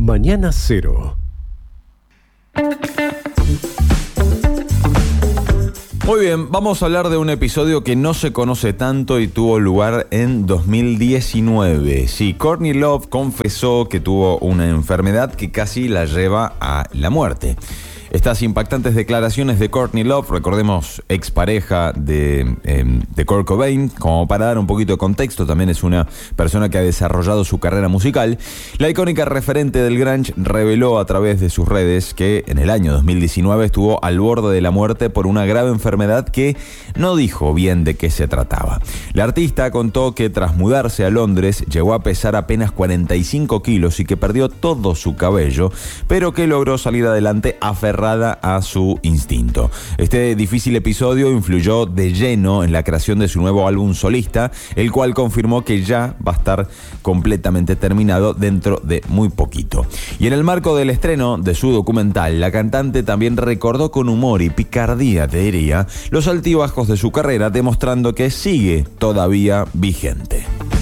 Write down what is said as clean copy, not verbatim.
Mañana Cero. Muy bien, vamos a hablar de un episodio que no se conoce tanto y tuvo lugar en 2019. Sí, Courtney Love confesó que tuvo una enfermedad que casi la lleva a la muerte. Estas impactantes declaraciones de Courtney Love, recordemos, expareja de Kurt Cobain, como para dar un poquito de contexto, también es una persona que ha desarrollado su carrera musical. La icónica referente del grunge reveló a través de sus redes que en el año 2019 estuvo al borde de la muerte por una grave enfermedad que no dijo bien de qué se trataba. La artista contó que tras mudarse a Londres llegó a pesar apenas 45 kilos y que perdió todo su cabello, pero que logró salir adelante aferrada a su instinto. Este difícil episodio influyó de lleno en la creación de su nuevo álbum solista, el cual confirmó que ya va a estar completamente terminado dentro de muy poquito. Y en el marco del estreno de su documental, la cantante también recordó con humor y picardía, te diría, los altibajos de su carrera, demostrando que sigue todavía vigente.